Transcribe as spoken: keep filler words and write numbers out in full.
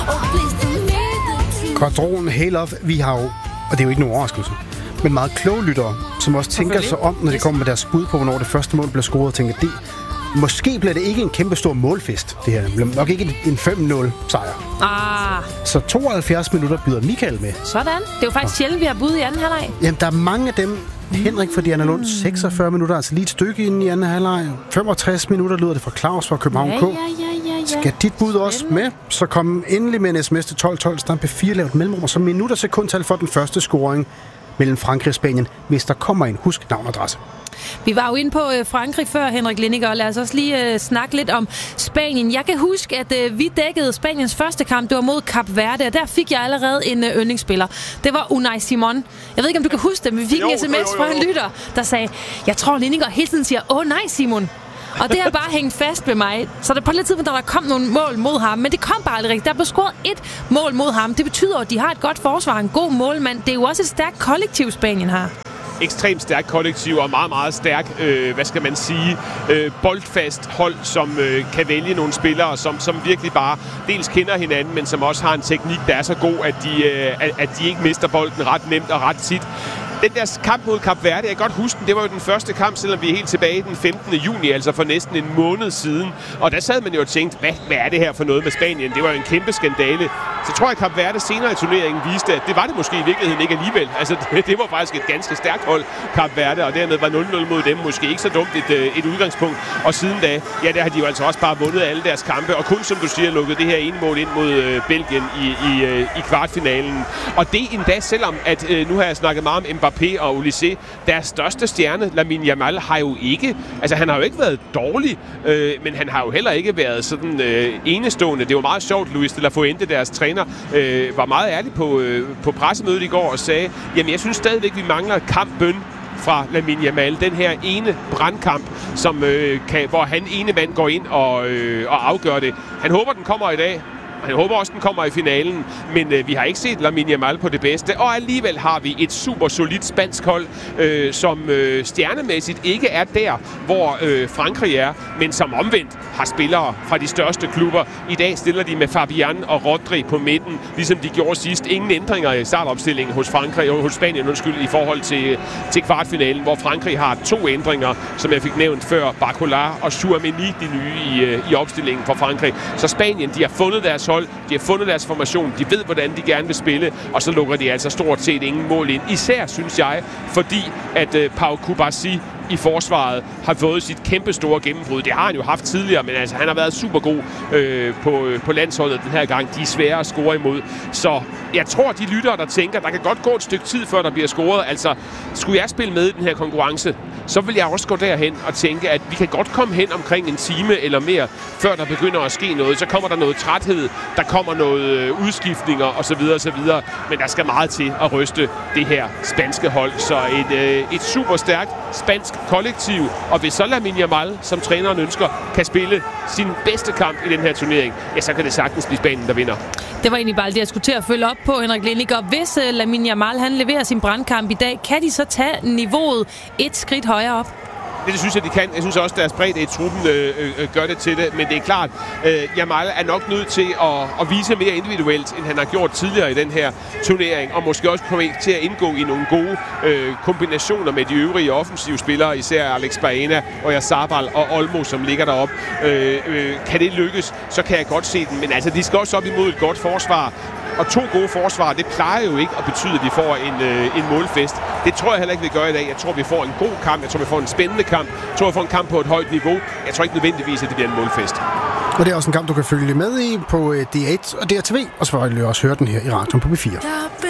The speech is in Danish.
Quadroen Hail Of, vi har jo, og det er jo ikke nogen overraskelse, men meget kloge lyttere, som også tænker sig om, når de kommer med deres bud på, hvornår det første mål bliver scoret, og tænker, det måske bliver det ikke en kæmpe stor målfest, det her. Det bliver nok ikke en fem nul sejr. Ah. Så tooghalvfjerds minutter byder Michael med. Sådan. Det er jo faktisk sjældent, vi har bud i anden halvleg. Jamen, der er mange af dem. Henrik fra Diana Lund, seksogfyrre minutter, altså lige et stykke inden i anden halvleg. femogtres minutter lyder det fra Claus fra København ja, K. Ja, ja, ja, ja. Skal dit bud også med, så kom endelig med en sms til tolv tolv, stampe fire lavt mellemrum, og så minutter sekundtal for den første scoring mellem Frankrig og Spanien. Hvis der kommer en, husk navn og adresse. Vi var jo inde på øh, Frankrig før, Henrik Lindiger, og lad os også lige øh, snakke lidt om Spanien. Jeg kan huske, at øh, vi dækkede Spaniens første kamp, det var mod Kap Verde, og der fik jeg allerede en øh, yndlingsspiller. Det var Unai Simon. Jeg ved ikke, om du kan huske det, men vi fik jo, en sms fra en lytter, der sagde, jeg tror, Lindiger hele tiden siger, åh nej, Simon. Og det har bare hængt fast ved mig. Så der på lidt tidspunkt, der, der kom nogle mål mod ham, men det kom bare aldrig rigtigt. Der blev scoret et mål mod ham. Det betyder, at de har et godt forsvar, en god målmand. Det er jo også et stærkt kollektiv, Spanien har. Ekstremt stærk kollektiv og meget, meget stærk, øh, hvad skal man sige, øh, boldfast hold, som øh, kan vælge nogle spillere, som, som virkelig bare dels kender hinanden, men som også har en teknik, der er så god, at de, øh, at, at de ikke mister bolden ret nemt og ret tit. Den der kamp mod Kap Verde, jeg kan godt huske den, det var jo den første kamp, selvom vi er helt tilbage den femtende juni, altså for næsten en måned siden. Og der sad man jo og tænkte, hvad, hvad er det her for noget med Spanien? Det var jo en kæmpe skandale. Så tror jeg, at Kap Verde senere i turneringen viste, at det var det måske i virkeligheden ikke alligevel. Altså, det, det var faktisk et ganske stærkt hold, Kap Verde, og dermed var nul nul mod dem måske ikke så dumt et, et udgangspunkt. Og siden da, ja, der har de jo altså også bare vundet alle deres kampe, og kun, som du siger, lukket det her ene mål ind mod øh, Belgien i, i, øh, i kvartfinalen. Og det endda, selvom at øh, nu har jeg snakket meget om Mbappé og Olise, deres største stjerne, Lamine Yamal, har jo ikke, altså han har jo ikke været dårlig, øh, men han har jo heller ikke været sådan øh, enestående. Det var meget sjovt, Luis de la Fuente, deres træner, øh, var meget ærlig på, øh, på pressemødet i går og sagde, jamen jeg synes stadigvæk, vi mangler kampbøn fra Lamine Yamal. Den her ene brandkamp, som, øh, kan, hvor han ene mand går ind og, øh, og afgør det. Han håber, den kommer i dag. Han håber også, den kommer i finalen, men øh, vi har ikke set Lamine Yamal på det bedste, og alligevel har vi et super solidt spansk hold, øh, som øh, stjernemæssigt ikke er der, hvor øh, Frankrig er, men som omvendt har spillere fra de største klubber. I dag stiller de med Fabian og Rodri på midten, ligesom de gjorde sidst. Ingen ændringer i startopstillingen hos Frankrig og hos Spanien, undskyld, i forhold til, til kvartfinalen, hvor Frankrig har to ændringer, som jeg fik nævnt før, Barcola og Tchouaméni, de nye i, i opstillingen for Frankrig. Så Spanien, de har fundet deres hold, de har fundet deres formation, de ved, hvordan de gerne vil spille, og så lukker de altså stort set ingen mål ind. Især, synes jeg, fordi at uh, Pau Kubasi i forsvaret har fået sit kæmpe store gennembrud. Det har han jo haft tidligere, men altså, han har været super god øh, på, på landsholdet den her gang. De er svære at score imod. Så jeg tror, de lyttere, der tænker, der kan godt gå et stykke tid, før der bliver scoret. Altså, skulle jeg spille med i den her konkurrence, så vil jeg også gå derhen og tænke, at vi kan godt komme hen omkring en time eller mere, før der begynder at ske noget. Så kommer der noget træthed, der kommer noget øh, udskiftninger osv. osv. Men der skal meget til at ryste det her spanske hold. Så et, øh, et super stærkt spansk kollektiv, og hvis så Lamine Yamal, som træneren ønsker, kan spille sin bedste kamp i den her turnering, ja, så kan det sagtens blive Spanien, der vinder. Det var egentlig bare det, jeg skulle til at følge op på, Henrik Lindiger. Hvis uh, Lamine Yamal, han leverer sin brandkamp i dag, kan de så tage niveauet et skridt højere op? Det, det synes jeg, de kan. Jeg synes også, at deres bredde i truppen øh, øh, gør det til det. Men det er klart, øh, Yamal er nok nødt til at, at vise mere individuelt, end han har gjort tidligere i den her turnering. Og måske også på til at indgå i nogle gode øh, kombinationer med de øvrige offensive spillere. Især Alex Baena og Yarzabal og Olmo, som ligger deroppe. Øh, øh, kan det lykkes, så kan jeg godt se den. Men altså, de skal også op imod et godt forsvar. Og to gode forsvar, det plejer jo ikke at betyde, at vi får en, øh, en målfest. Det tror jeg heller ikke, vi gør i dag. Jeg tror, vi får en god kamp. Jeg tror, vi får en spændende kamp. Jeg tror, vi får en kamp på et højt niveau. Jeg tror ikke nødvendigvis, at det bliver en målfest. Og det er også en kamp, du kan følge med i på D otte og D R T V. Og så får du også høre den her i radioen på B fire.